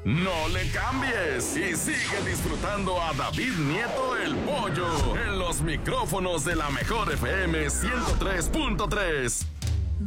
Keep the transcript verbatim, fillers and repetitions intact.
No le cambies y sigue disfrutando a David Nieto el Pollo en los micrófonos de la Mejor F M ciento tres punto tres.